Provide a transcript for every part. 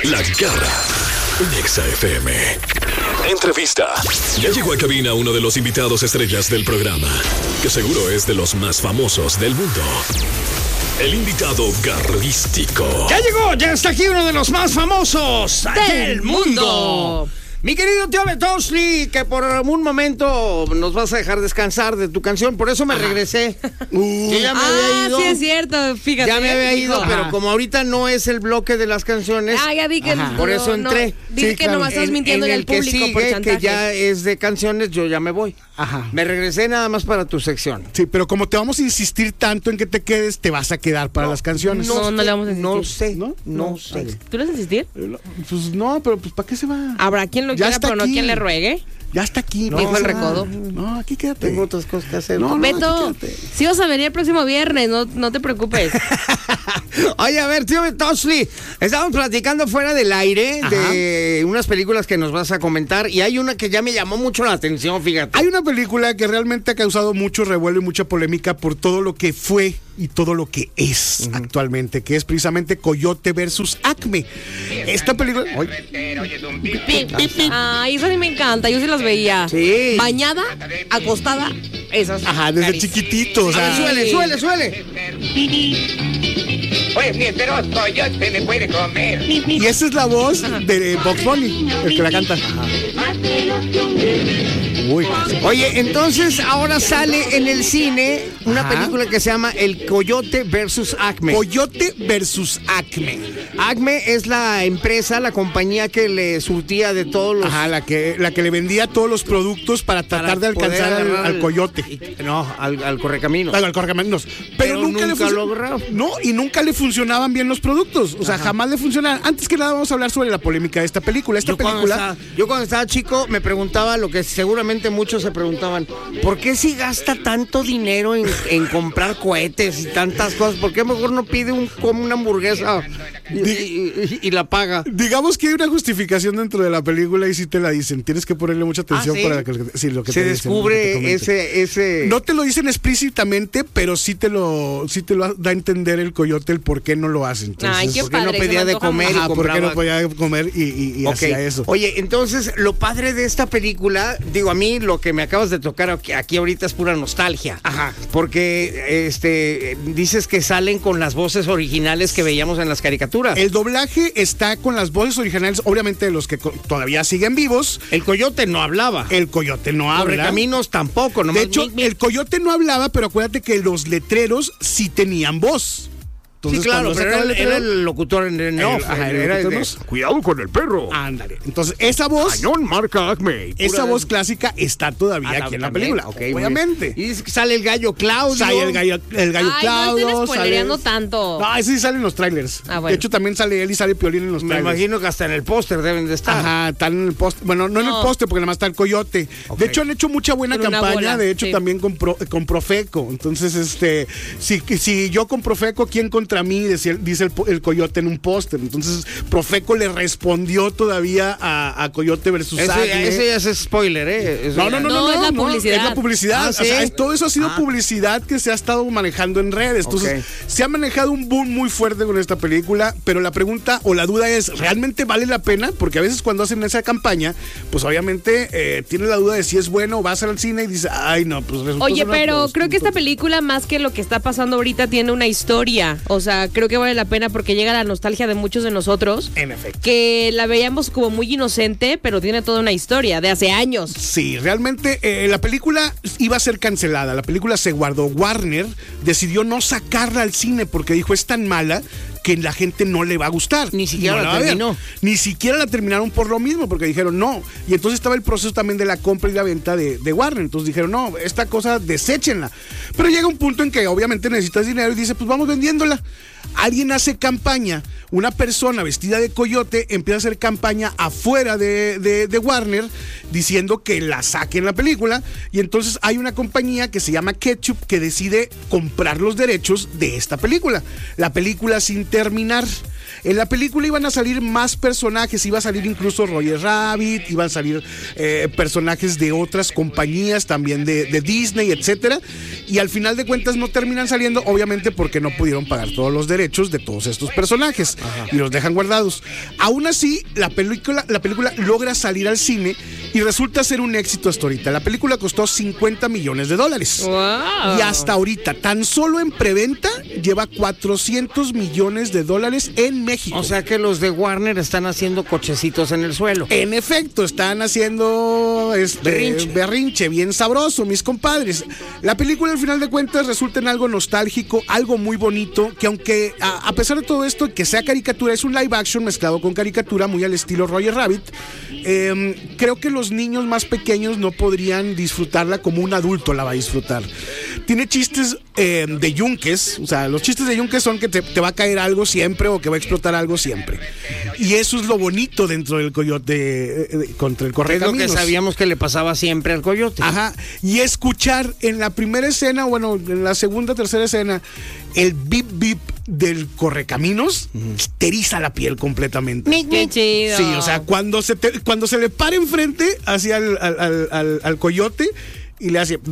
La Garra en Exa FM. Entrevista. Ya llegó a cabina uno de los invitados estrellas del programa, que seguro es de los más famosos del mundo. El invitado garrístico. Ya está aquí uno de los más famosos del mundo. Mi querido tío Betosli, que por un momento nos vas a dejar descansar de tu canción, por eso me regresé. Yo ya me había ido. Sí es cierto, fíjate. Ya me había ido, pero como ahorita no es el bloque de las canciones. Ya vi que por eso entré. Dice que nomás estás mintiendo en el público que sigue, por chantaje. que ya es de canciones, yo ya me voy. Ajá. Me regresé nada más para tu sección. Sí, pero como te vamos a insistir tanto en que te quedes, te vas a quedar para las canciones. No le vamos a insistir. No sé. ¿Tú le vas a insistir? Pues no, pero pues ¿para qué se va? Habrá quien lo Ya quiera, está pero no aquí. quien le ruegue. Ya está aquí. No, dijo el recodo. No, aquí quédate. Tengo otras cosas que hacer. No, Beto, aquí quédate. sí vas a venir el próximo viernes, no te preocupes. Oye, a ver, tío Betosli, estábamos platicando fuera del aire de unas películas que nos vas a comentar y hay una que ya me llamó mucho la atención, fíjate. Hay una película que realmente ha causado mucho revuelo y mucha polémica por todo lo que fue y todo lo que es actualmente, que es precisamente Coyote versus Acme. Esta película... Ay, eso sí me encanta, yo sí las veía. Sí. Bañada, acostada, esas. Ajá, desde carísimas. chiquitito, o sea... Suele. Oye, sí, pero Coyote me puede comer. Y esa es la voz de Bugs Bunny, el que la canta. Uy. Oye, entonces ahora sale en el cine una película que se llama El Coyote versus Acme. Coyote versus Acme. Acme es la empresa, la compañía que le surtía de todos los... Ajá, la que le vendía todos los productos para tratar de alcanzar al coyote. No, al correcamino. Al correcaminos. Pero nunca le lograron. No, y nunca le funcionaban bien los productos. O sea, jamás le funcionaban. Antes que nada vamos a hablar sobre la polémica de esta película. Yo cuando estaba chico me preguntaba lo que seguramente muchos se preguntaban: ¿por qué si gasta tanto dinero en comprar cohetes y tantas cosas? ¿Por qué mejor no pide como una hamburguesa y la paga? Digamos que hay una justificación dentro de la película y sí te la dicen. Tienes que ponerle mucha atención ¿sí? para que sí, lo que se te descubre dicen, ese... No te lo dicen explícitamente, pero sí te lo da a entender el coyote el por qué no lo hacen. Entonces, Ay, qué ¿por qué padre, no pedía de comer y por qué compraba? no podía comer y hacía eso. Oye, entonces lo padre de esta película, digo, a mí lo que me acabas de tocar aquí ahorita es pura nostalgia. Ajá. Porque dices que salen con las voces originales que veíamos en las caricaturas. El doblaje está con las voces originales, obviamente de los que todavía siguen vivos. El coyote no hablaba. El coyote no habla. Correcaminos tampoco. De hecho, el coyote no hablaba, pero acuérdate que los letreros sí tenían voz. Entonces, sí, claro, pero era el locutor en off. Era el de... Cuidado con el perro. Ándale. Entonces, esa voz... Cañón marca Acme. Esa voz clásica está todavía aquí en la película, obviamente. Y dice que sale el gallo Claudio. Sale el gallo Claudio. No estén spoilereando tanto. No, ese sí sale en los trailers. Bueno. De hecho, también sale él y sale Piolín en los trailers. Me imagino que hasta en el póster deben de estar. Ajá, están en el póster. Bueno, no en el póster porque nada más está el coyote. De hecho, han hecho mucha buena campaña. Bola, de hecho, también con Profeco. Entonces, si yo con Profeco, ¿quién contra mí? Dice el coyote en un póster. Entonces, Profeco le respondió todavía a Coyote versus Acme. Ese ya es spoiler, ¿eh? No, es la publicidad. Es la publicidad. ¿sí? O sea, todo eso ha sido publicidad que se ha estado manejando en redes. Entonces, se ha manejado un boom muy fuerte con esta película, pero la pregunta o la duda es, ¿realmente vale la pena? Porque a veces cuando hacen esa campaña, pues obviamente tienes la duda de si es bueno, vas al cine y dices, ay, no, pues resulta. Oye, pero creo que esta película, más que lo que está pasando ahorita, tiene una historia. O sea, creo que vale la pena porque llega la nostalgia de muchos de nosotros. En efecto. Que la veíamos como muy inocente, pero tiene toda una historia de hace años. Sí, realmente la película iba a ser cancelada. La película se guardó. Warner decidió no sacarla al cine porque dijo, es tan mala que la gente no le va a gustar. Ni siquiera la terminó. Ni siquiera la terminaron por lo mismo, porque dijeron no. Y entonces estaba el proceso también de la compra y la venta de Warner. Entonces dijeron, no, esta cosa deséchenla. Pero llega un punto en que obviamente necesitas dinero y dice, pues vamos vendiéndola. Alguien hace campaña, una persona vestida de coyote empieza a hacer campaña afuera de Warner diciendo que la saquen la película, y entonces hay una compañía que se llama Ketchup que decide comprar los derechos de esta película. La película sin terminar. En la película iban a salir más personajes, iba a salir incluso Roger Rabbit, iban a salir personajes de otras compañías también de Disney, etcétera, y al final de cuentas no terminan saliendo, obviamente porque no pudieron pagar todos los derechos de todos estos personajes. Ajá. Y los dejan guardados. Aún así, la película logra salir al cine y resulta ser un éxito hasta ahorita. La película costó $50 millones. Wow. Y hasta ahorita, tan solo en preventa, lleva $400 millones en México. O sea que los de Warner están haciendo cochecitos en el suelo. En efecto, están haciendo berrinche bien sabroso, mis compadres. La película, al final de cuentas, resulta en algo nostálgico, algo muy bonito, que aunque a pesar de todo esto, que sea caricatura, es un live action mezclado con caricatura, muy al estilo Roger Rabbit. Creo que los niños más pequeños no podrían disfrutarla como un adulto la va a disfrutar. Tiene chistes de yunques, o sea, los chistes de yunques son que te va a caer algo siempre o que va a explotar algo siempre. Y eso es lo bonito dentro del coyote contra el correcaminos. Es lo que sabíamos que le pasaba siempre al coyote. Ajá. Y escuchar en la primera escena, bueno, en la segunda, tercera escena, el bip bip del correcaminos, te eriza la piel completamente. ¡Qué chido! Sí, o sea, cuando se le para enfrente hacia al coyote y le hace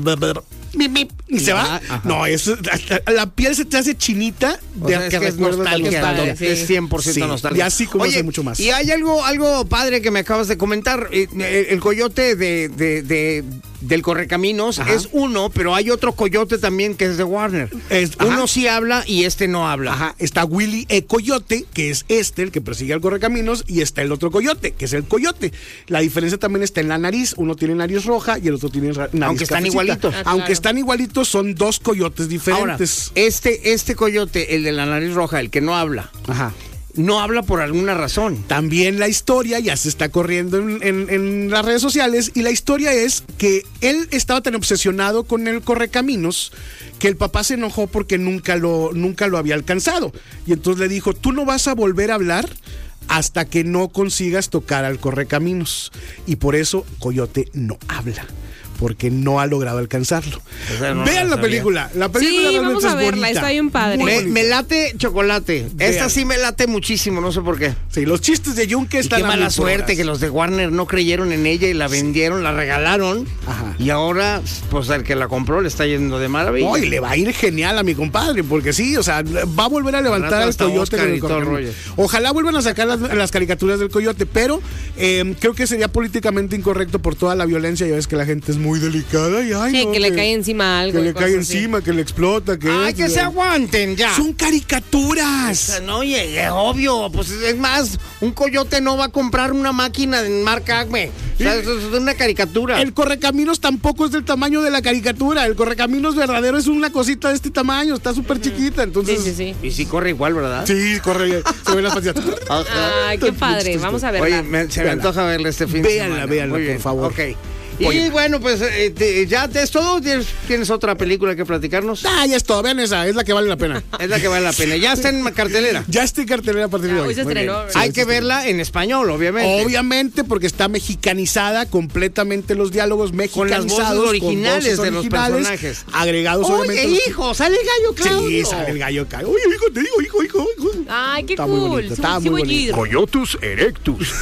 y se va. Ajá. No, eso, la piel se te hace chinita de que es nostalgia, es 100% nostalgia. Y así como hace mucho más. Y hay algo padre que me acabas de comentar. El coyote del Correcaminos es uno, pero hay otro coyote también que es de Warner. Uno sí habla y este no habla. Ajá. Está Willy Coyote, que es el que persigue al Correcaminos, y está el otro coyote, que es el coyote. La diferencia también está en la nariz. Uno tiene nariz roja y el otro tiene nariz aunque están igualitos. Aunque están igualitos, son dos coyotes diferentes. Ahora, este coyote, el de la nariz roja, el que no habla. Ajá. No habla por alguna razón. También la historia ya se está corriendo en las redes sociales, y la historia es que él estaba tan obsesionado con el Correcaminos que el papá se enojó porque nunca lo había alcanzado. Y entonces le dijo, tú no vas a volver a hablar hasta que no consigas tocar al Correcaminos. Y por eso Coyote no habla, porque no ha logrado alcanzarlo. O sea, no vean la película. La película sí, vamos a verla, está bien padre. Me late chocolate. Esta sí me late muchísimo, no sé por qué. Sí, los chistes de Yunque están. Qué mala suerte que los de Warner no creyeron en ella y la vendieron, la regalaron. Ajá. Y ahora, pues el que la compró le está yendo de maravilla. No, y le va a ir genial a mi compadre, porque sí, o sea, va a volver a levantar al coyote. Ojalá vuelvan a sacar las caricaturas del coyote, pero creo que sería políticamente incorrecto por toda la violencia. Ya ves que la gente es muy delicada y sí, no, que le cae encima algo. Que le cae encima, así. Que le explota. Que se aguanten ya. Son caricaturas. No, oye, es obvio. Pues es más, un coyote no va a comprar una máquina de marca Acme. O sea, eso es una caricatura. El Correcaminos tampoco es del tamaño de la caricatura. El Correcaminos verdadero es una cosita de este tamaño. Está súper chiquita. Entonces. Sí. Y sí corre igual, ¿verdad? Sí, corre. Se ven las patillas. Ay, qué padre. Vamos a verla. Oye, se me antoja verla este fin de semana. Véanla, por favor. Ok. Y bueno, pues ya es todo. ¿Tienes otra película que platicarnos? Ya es todo. Vean esa, es la que vale la pena. Es la que vale la pena. Ya está en cartelera. Ya está en cartelera a partir de hoy. Se estrenó. Hay que verla en español, obviamente. Obviamente, porque está mexicanizada completamente, los diálogos mexicanizados. Con las voces originales de los personajes. Agregados, obviamente. Oye, hijo, sale el gallo Claudio. Sí, sale el gallo Claudio. Oye, hijo, te digo, hijo. Ay, qué está cool. Muy bonito, está muy bonito. Coyotus erectus.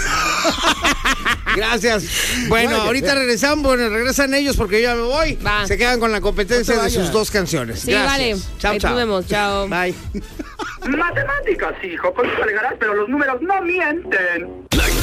Gracias. Bueno, ahorita regresan ellos porque yo ya me voy. Va. Se quedan con la competencia de sus dos canciones. Sí, gracias. vale. Chao, Ahí nos vemos. Chao. Bye. Matemáticas, hijo, con eso le ganarás, pero los números no mienten.